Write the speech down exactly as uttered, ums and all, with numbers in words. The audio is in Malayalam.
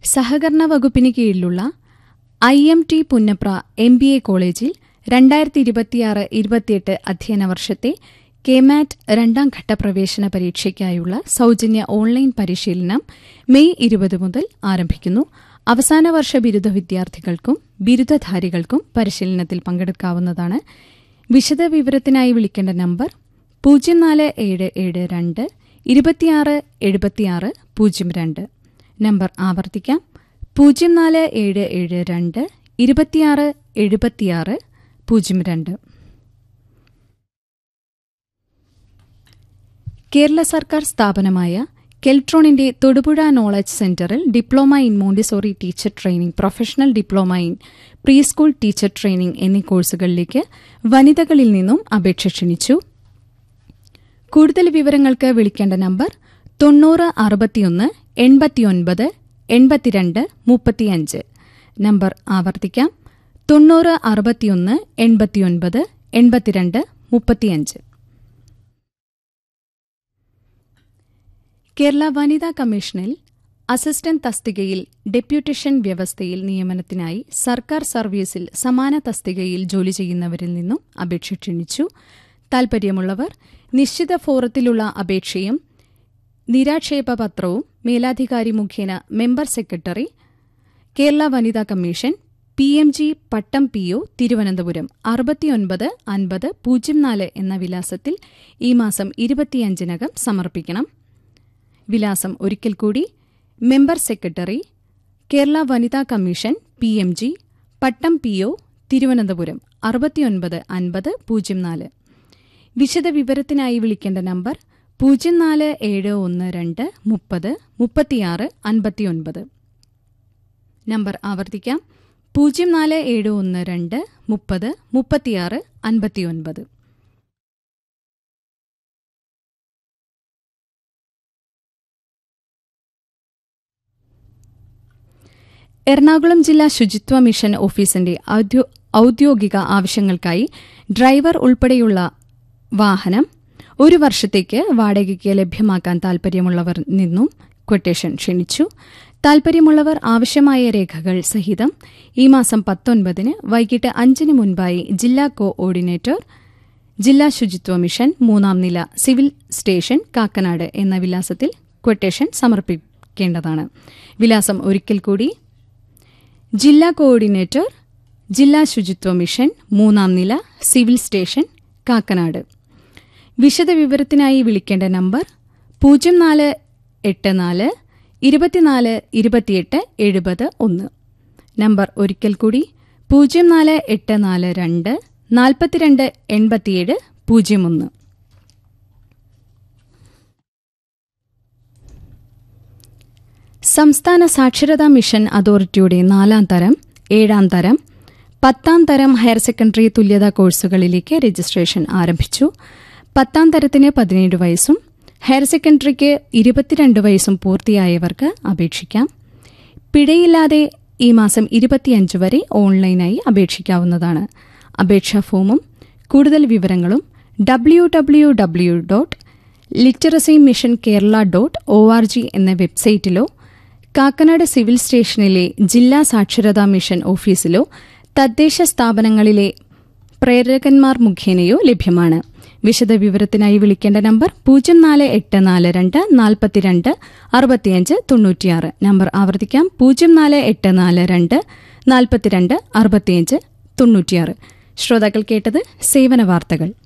സഹകരണ വകുപ്പിന് കീഴിലുള്ള I M T Punnapra M B A കോളേജിൽ രണ്ടായിരത്തി ഇരുപത്തിയാറ് ഇരുപത്തിയെട്ട് അധ്യയന വർഷത്തെ കെമാറ്റ് രണ്ടാം ഘട്ട പ്രവേശന പരീക്ഷയ്ക്കായുള്ള സൌജന്യ ഓൺലൈൻ പരിശീലനം മെയ് ഇരുപത് മുതൽ ആരംഭിക്കുന്നു. അവസാന വർഷ ബിരുദ വിദ്യാർത്ഥികൾക്കും ബിരുദധാരികൾക്കും പരിശീലനത്തിൽ പങ്കെടുക്കാവുന്നതാണ്. വിശദവിവരത്തിനായി വിളിക്കേണ്ട നമ്പർ പൂജ്യം നാല് ഏഴ് ഏഴ് രണ്ട് ഇരുപത്തിയാറ് എഴുപത്തിയാറ് പൂജ്യം രണ്ട്. നമ്പർ ആവർത്തിക്കാം: പൂജ്യം നാല് ഏഴ് ഏഴ് രണ്ട് ഇരുപത്തിയാറ് എഴുപത്തിയാറ് പൂജ്യം രണ്ട്. കേരള സർക്കാർ സ്ഥാപനമായ കെൽട്രോണിന്റെ തൊടുപുഴ നോളജ് സെന്ററിൽ diploma in Montessori teacher training, professional diploma in pre school teacher training എന്നീ കോഴ്സുകളിലേക്ക് വനിതകളിൽ നിന്നും അപേക്ഷ ക്ഷണിച്ചു. കൂടുതൽ വിവരങ്ങൾക്ക് വിളിക്കേണ്ട നമ്പർ തൊണ്ണൂറ് അറുപത്തിയൊന്ന് എൺപത്തിയൊൻപത് എൺപത്തിരണ്ട് മുപ്പത്തിയഞ്ച്. നമ്പർ ആവർത്തിക്കാം: തൊണ്ണൂറ് അറുപത്തിയൊന്ന് എൺപത്തിയൊൻപത് എൺപത്തിരണ്ട് മുപ്പത്തിയഞ്ച്. കേരള വനിതാ കമ്മീഷനിൽ അസിസ്റ്റന്റ് തസ്തികയിൽ ഡെപ്യൂട്ടേഷൻ വ്യവസ്ഥയിൽ നിയമനത്തിനായി സർക്കാർ സർവീസിൽ സമാന തസ്തികയിൽ ജോലി ചെയ്യുന്നവരിൽ നിന്നും അപേക്ഷ ക്ഷണിച്ചു. താൽപര്യമുള്ളവർ നിശ്ചിത ഫോറത്തിലുള്ള അപേക്ഷയും നിരാക്ഷേപ പത്രവും മേലാധികാരി മുഖേന മെമ്പർ സെക്രട്ടറി, കേരള വനിതാ കമ്മീഷൻ, പി എം ജി പട്ടം പി ഒ, തിരുവനന്തപുരം അറുപത്തിയൊൻപത് അൻപത് പൂജ്യം നാല് എന്ന വിലാസത്തിൽ ഈ മാസം ഇരുപത്തിയഞ്ചിനകം സമർപ്പിക്കണം. വിലാസം ഒരിക്കൽ കൂടി: മെമ്പർ സെക്രട്ടറി, കേരള വനിതാ കമ്മീഷൻ, പി എം ജി പട്ടം പി ഒ, തിരുവനന്തപുരം അറുപത്തിയൊൻപത് അൻപത് പൂജ്യം നാല്. വിശദവിവരത്തിനായി വിളിക്കേണ്ട നമ്പർ പൂജ്യം നാല് ഏഴ് ഒന്ന് രണ്ട് മുപ്പത് മുപ്പത്തിയാറ് അൻപത്തിയൊൻപത്. നമ്പർ ആവർത്തിക്കാം: പൂജ്യം നാല് ഏഴ് ഒന്ന് രണ്ട് മുപ്പത് മുപ്പത്തിയാറ് അൻപത്തിയൊൻപത്. എറണാകുളം ജില്ലാ ശുചിത്വ മിഷൻ ഓഫീസിന്റെ ഔദ്യോഗിക ആവശ്യങ്ങൾക്കായി ഡ്രൈവർ ഉൾപ്പെടെയുള്ള വാഹനം ഒരു വർഷത്തേക്ക് വാടകയ്ക്ക് ലഭ്യമാക്കാൻ താൽപര്യമുള്ളവർ നിന്നും ക്വട്ടേഷൻ ക്ഷണിച്ചു. താൽപര്യമുള്ളവർ ആവശ്യമായ രേഖകൾ സഹിതം ഈ മാസം പത്തൊൻപതിന് വൈകിട്ട് അഞ്ചിന് മുൻപായി ജില്ലാ കോ ഓർഡിനേറ്റർ, ജില്ലാ ശുചിത്വ മിഷൻ, മൂന്നാം നില, സിവിൽ സ്റ്റേഷൻ, കാക്കനാട് എന്ന വിലാസത്തിൽ ക്വട്ടേഷൻ സമർപ്പിക്കേണ്ടതാണ്. വിലാസം ഒരിക്കൽ കൂടി: ജില്ലാ കോർഡിനേറ്റർ, ജില്ലാ ശുചിത്വ മിഷൻ, മൂന്നാം നില, സിവിൽ സ്റ്റേഷൻ, കാക്കനാട്. വിശദവിവരത്തിനായി വിളിക്കേണ്ട നമ്പർ പൂജ്യം നാല് എട്ട് നാല് ഇരുപത്തിനാല് ഇരുപത്തിയെട്ട് എഴുപത് ഒന്ന്. നമ്പർ ഒരിക്കൽ കൂടി: പൂജ്യം നാല് എട്ട് നാല് രണ്ട് നാൽപ്പത്തിരണ്ട് എൺപത്തിയേഴ് പൂജ്യം ഒന്ന്. സംസ്ഥാന സാക്ഷരതാ മിഷൻ അതോറിറ്റിയുടെ നാലാം തരം, ഏഴാം തരം, പത്താം തരം ഹയർ സെക്കൻഡറി തുല്യതാ കോഴ്സുകളിലേക്ക് രജിസ്ട്രേഷൻ ആരംഭിച്ചു. പത്താം തരത്തിന് പതിനേഴ് വയസ്സും ഹയർ സെക്കൻഡറിക്ക് ഇരുപത്തിരണ്ട് വയസ്സും പൂർത്തിയായവർക്ക് അപേക്ഷിക്കാം. പിഴയില്ലാതെ ഈ മാസം ഇരുപത്തിയഞ്ച് വരെ ഓൺലൈനായി അപേക്ഷിക്കാവുന്നതാണ്. അപേക്ഷാ ഫോമും കൂടുതൽ വിവരങ്ങളും W W W dot literacy mission Kerala dot O R G എന്ന വെബ്സൈറ്റിലോ കാക്കനാട് സിവിൽ സ്റ്റേഷനിലെ ജില്ലാ സാക്ഷരതാ മിഷൻ ഓഫീസിലോ തദ്ദേശ സ്ഥാപനങ്ങളിലെ പ്രേരകന്മാർ മുഖേനയോ ലഭ്യമാണ്. വിശദവിവരത്തിനായി വിളിക്കേണ്ട നമ്പർ പൂജ്യം നാല് എട്ട് നാല് രണ്ട് നാൽപ്പത്തിരണ്ട് അറുപത്തിയഞ്ച് തൊണ്ണൂറ്റിയാറ്. നമ്പർ ആവർത്തിക്കാം: പൂജ്യം നാല് എട്ട് നാല് രണ്ട് നാൽപ്പത്തിരണ്ട് അറുപത്തിയഞ്ച് തൊണ്ണൂറ്റിയാറ്. ശ്രോതാക്കൾ കേട്ടത് സേവന വാർത്തകൾ.